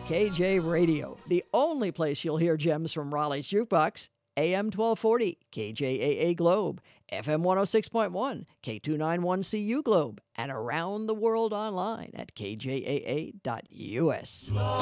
KJ Radio, the only place you'll hear gems from Raleigh's Jukebox. AM 1240, KJAA Globe, FM 106.1, K291CU Globe, and around the world online at kjaa.us.